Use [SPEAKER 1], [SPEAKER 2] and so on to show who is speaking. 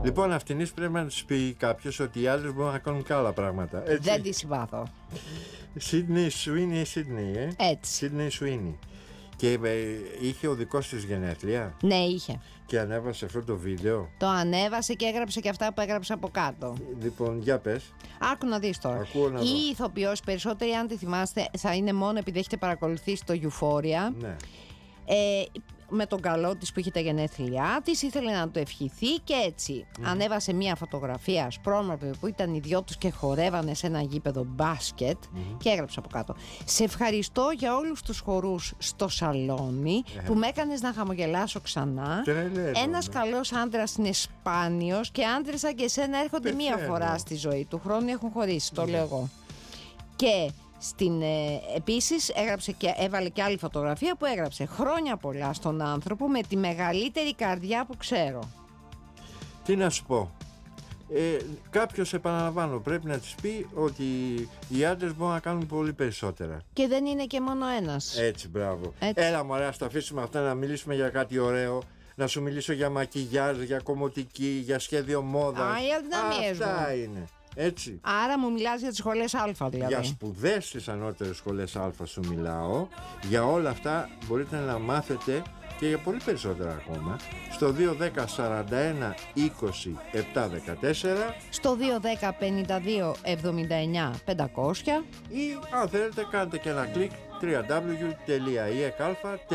[SPEAKER 1] Λοιπόν, αυτήν πρέπει να της πει κάποιος ότι οι άντρες μπορούν να κάνουν και άλλα πράγματα. Έτσι.
[SPEAKER 2] Δεν τη συμπάθω.
[SPEAKER 1] Σίδνεϊ Σουίνι, Σίδνεϊ,
[SPEAKER 2] Έτσι.
[SPEAKER 1] Σίδνεϊ Σουίνι. Και είχε ο δικός της γενέθλια.
[SPEAKER 2] Ναι, είχε.
[SPEAKER 1] Και ανέβασε αυτό το βίντεο.
[SPEAKER 2] Το ανέβασε και έγραψε και αυτά που έγραψε από κάτω.
[SPEAKER 1] Λοιπόν, για πες.
[SPEAKER 2] Άκου να δεις τώρα.
[SPEAKER 1] Ακούω να δω.
[SPEAKER 2] Η ηθοποιός, περισσότεροι αν τη θυμάστε, θα είναι μόνο επειδή έχετε παρακολουθήσει το Euphoria.
[SPEAKER 1] Ναι.
[SPEAKER 2] Με τον καλό της που είχε τα γενέθλιά της, ήθελε να το ευχηθεί και έτσι ανέβασε μια φωτογραφία σπρώμαρπη που ήταν οι δυο τους και χορεύανε σε ένα γήπεδο μπάσκετ και έγραψε από κάτω: σε ευχαριστώ για όλους τους χορούς στο σαλόνι που με έκανες να χαμογελάσω ξανά. Ένας καλός άντρας είναι σπάνιος και άντρες σαν και εσένα έρχονται μία φορά στη ζωή του χρόνου, έχουν χωρίσει, το λέω εγώ. Και επίσης έγραψε και έβαλε και άλλη φωτογραφία που έγραψε: χρόνια πολλά στον άνθρωπο με τη μεγαλύτερη καρδιά που ξέρω.
[SPEAKER 1] Τι να σου πω, κάποιος, επαναλαμβάνω, πρέπει να της πει ότι οι άντρες μπορούν να κάνουν πολύ περισσότερα.
[SPEAKER 2] Και δεν είναι και μόνο ένας.
[SPEAKER 1] Έτσι, μπράβο.
[SPEAKER 2] Έτσι.
[SPEAKER 1] Έλα μωρέ, ας τα αφήσουμε αυτά, να μιλήσουμε για κάτι ωραίο. Να σου μιλήσω για μακιγιάζ, για κομμωτική, για σχέδιο μόδας. Αυτά είναι. Έτσι.
[SPEAKER 2] Άρα μου μιλάς για τις σχολές Α δηλαδή.
[SPEAKER 1] Για σπουδές στις ανώτερες σχολές Α σου μιλάω. Για όλα αυτά μπορείτε να μάθετε και για πολύ περισσότερα ακόμα στο 210 41 20 714,
[SPEAKER 2] στο 210 52 79 500
[SPEAKER 1] ή αν θέλετε κάντε και ένα κλικ www.ekalfa.gr.